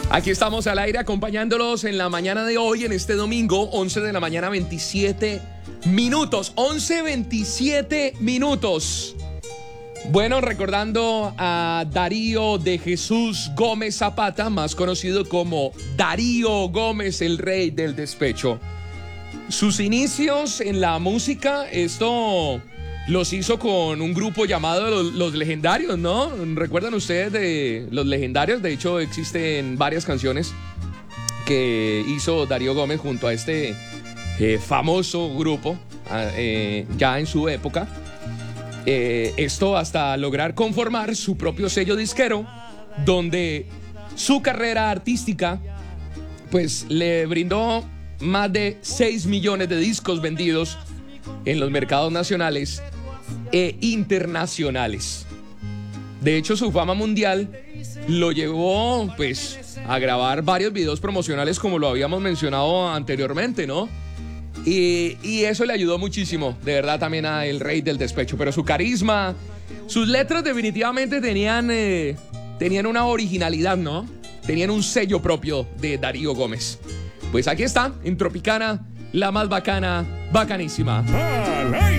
Aquí estamos al aire acompañándolos en la mañana de hoy, en este domingo, 11 de la mañana, 27 minutos. 11:27 minutos. Bueno, recordando a Darío de Jesús Gómez Zapata, más conocido como Darío Gómez, el rey del despecho. Sus inicios en la música, esto los hizo con un grupo llamado Los Legendarios, ¿no? ¿Recuerdan ustedes de Los Legendarios? De hecho, existen varias canciones que hizo Darío Gómez junto a este famoso grupo ya en su época. Esto hasta lograr conformar su propio sello disquero, donde su carrera artística pues le brindó más de 6 millones de discos vendidos en los mercados nacionales e internacionales. De hecho, su fama mundial lo llevó pues a grabar varios videos promocionales, como lo habíamos mencionado anteriormente, ¿no? Y eso le ayudó muchísimo, de verdad, también a el rey del despecho. Pero su carisma, sus letras definitivamente tenían una originalidad, ¿no? Tenían un sello propio de Darío Gómez. Pues aquí está, en Tropicana, la más bacana, bacanísima.